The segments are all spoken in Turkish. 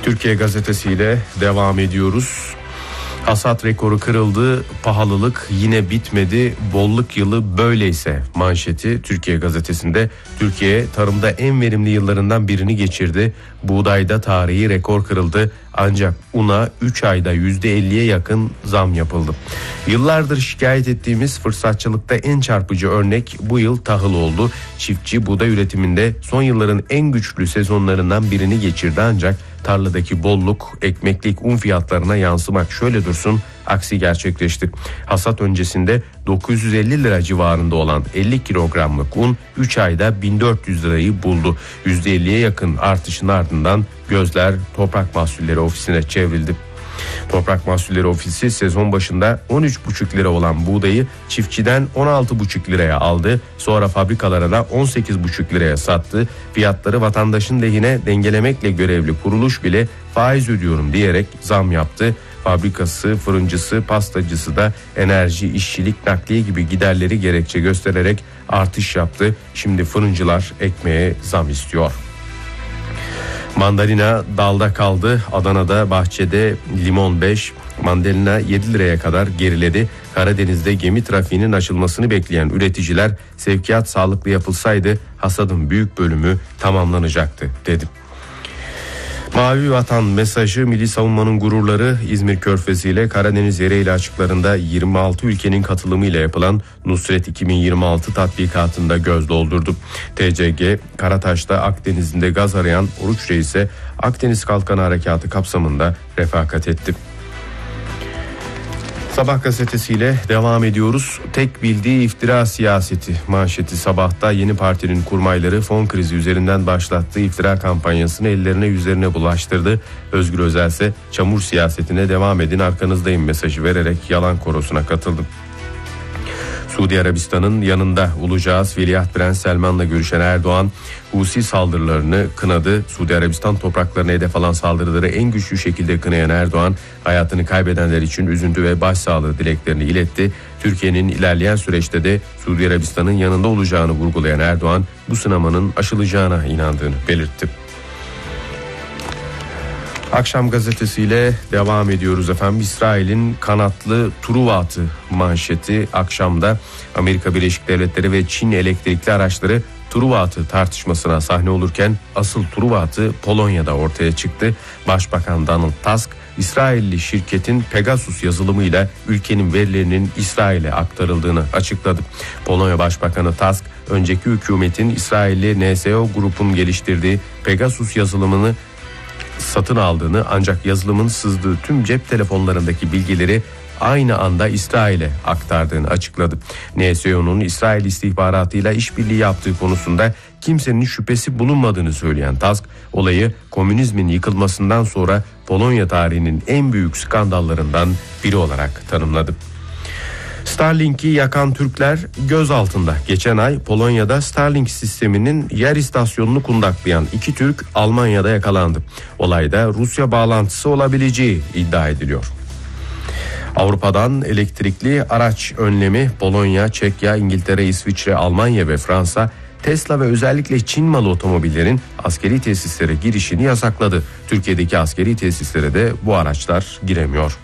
Türkiye gazetesiyle devam ediyoruz. Hasat rekoru kırıldı, pahalılık yine bitmedi, bolluk yılı böyleyse manşeti Türkiye gazetesinde. Türkiye tarımda en verimli yıllarından birini geçirdi. Buğdayda tarihi rekor kırıldı. Ancak una 3 ayda %50'ye yakın zam yapıldı. Yıllardır şikayet ettiğimiz fırsatçılıkta en çarpıcı örnek bu yıl tahıl oldu. Çiftçi buğday üretiminde son yılların en güçlü sezonlarından birini geçirdi, ancak tarladaki bolluk ekmeklik un fiyatlarına yansımak şöyle dursun aksi gerçekleşti. Hasat öncesinde 950 lira civarında olan 50 kilogramlık un 3 ayda 1400 lirayı buldu. %50'ye yakın artışın ardından gözler Toprak Mahsulleri Ofisi'ne çevrildi. Toprak Mahsulleri Ofisi sezon başında 13,5 lira olan buğdayı çiftçiden 16,5 liraya aldı. Sonra fabrikalara da 18,5 liraya sattı. Fiyatları vatandaşın lehine dengelemekle görevli kuruluş bile faiz ödüyorum diyerek zam yaptı. Fabrikası, fırıncısı, pastacısı da enerji, işçilik, nakliye gibi giderleri gerekçe göstererek artış yaptı. Şimdi fırıncılar ekmeğe zam istiyor. Mandalina dalda kaldı. Adana'da bahçede limon 5, mandalina 7 liraya kadar geriledi. Karadeniz'de gemi trafiğinin açılmasını bekleyen üreticiler sevkiyat sağlıklı yapılsaydı hasadın büyük bölümü tamamlanacaktı dedi. Mavi Vatan mesajı milli savunmanın gururları İzmir Körfezi ile Karadeniz Ereğli açıklarında 26 ülkenin katılımıyla yapılan Nusret 2026 tatbikatında göz doldurdu. TCG Karataş'ta Akdeniz'inde gaz arayan Oruç Reis'e Akdeniz Kalkanı Harekatı kapsamında refakat etti. Sabah gazetesiyle devam ediyoruz. Tek bildiği iftira siyaseti manşeti Sabah'ta. Yeni partinin kurmayları fon krizi üzerinden başlattığı iftira kampanyasını ellerine yüzlerine bulaştırdı. Özgür Özel ise çamur siyasetine devam edin, arkanızdayım mesajı vererek yalan korosuna katıldı. Suudi Arabistan'ın yanında olacağız. Veliaht Prens Selman'la görüşen Erdoğan Husi saldırılarını kınadı. Suudi Arabistan topraklarına hedef alan saldırıları en güçlü şekilde kınayan Erdoğan hayatını kaybedenler için üzüntü ve başsağlığı dileklerini iletti. Türkiye'nin ilerleyen süreçte de Suudi Arabistan'ın yanında olacağını vurgulayan Erdoğan bu sınamanın aşılacağına inandığını belirtti. Akşam gazetesiyle devam ediyoruz efendim. İsrail'in kanatlı Truva atı manşeti akşamda. Amerika Birleşik Devletleri ve Çin elektrikli araçları Truva atı tartışmasına sahne olurken asıl Truva atı Polonya'da ortaya çıktı. Başbakan Donald Tusk, İsrailli şirketin Pegasus yazılımıyla ülkenin verilerinin İsrail'e aktarıldığını açıkladı. Polonya Başbakanı Tusk, önceki hükümetin İsrailli NSO grubun geliştirdiği Pegasus yazılımını satın aldığını, ancak yazılımın sızdığı tüm cep telefonlarındaki bilgileri aynı anda İsrail'e aktardığını açıkladı. NSO'nun İsrail istihbaratıyla işbirliği yaptığı konusunda kimsenin şüphesi bulunmadığını söyleyen Tusk, olayı komünizmin yıkılmasından sonra Polonya tarihinin en büyük skandallarından biri olarak tanımladı. Starlink'i yakan Türkler gözaltında. Geçen ay Polonya'da Starlink sisteminin yer istasyonunu kundaklayan 2 Türk Almanya'da yakalandı. Olayda Rusya bağlantısı olabileceği iddia ediliyor. Avrupa'dan elektrikli araç önlemi Polonya, Çekya, İngiltere, İsviçre, Almanya ve Fransa Tesla ve özellikle Çin malı otomobillerin askeri tesislere girişini yasakladı. Türkiye'deki askeri tesislere de bu araçlar giremiyor.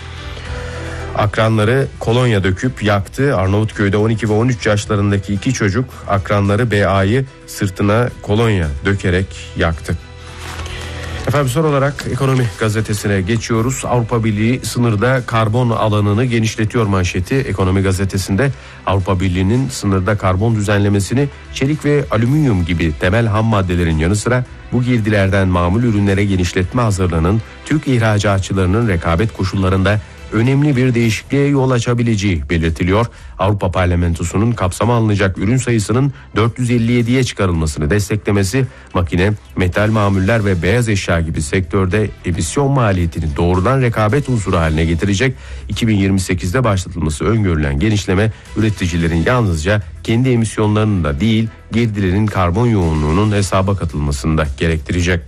Akranları kolonya döküp yaktı. Arnavutköy'de 12 ve 13 yaşlarındaki 2 çocuk akranları BA'yı sırtına kolonya dökerek yaktı. Efendim son olarak Ekonomi Gazetesi'ne geçiyoruz. Avrupa Birliği sınırda karbon alanını genişletiyor manşeti Ekonomi Gazetesi'nde. Avrupa Birliği'nin sınırda karbon düzenlemesini çelik ve alüminyum gibi temel ham maddelerin yanı sıra bu girdilerden mamul ürünlere genişletme hazırlığının Türk ihracatçılarının rekabet koşullarında önemli bir değişikliğe yol açabileceği belirtiliyor. Avrupa Parlamentosu'nun kapsama alınacak ürün sayısının 457'ye çıkarılmasını desteklemesi, makine, metal mamuller ve beyaz eşya gibi sektörde emisyon maliyetini doğrudan rekabet unsuru haline getirecek. 2028'de başlatılması öngörülen genişleme üreticilerin yalnızca kendi emisyonlarının da değil, girdilerin karbon yoğunluğunun hesaba katılmasını da gerektirecek.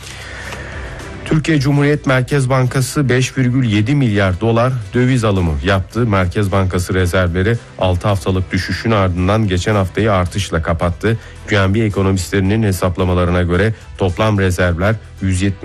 Türkiye Cumhuriyet Merkez Bankası 5,7 milyar dolar döviz alımı yaptı. Merkez Bankası rezervleri 6 haftalık düşüşün ardından geçen haftayı artışla kapattı. QNB ekonomistlerinin hesaplamalarına göre toplam rezervler 170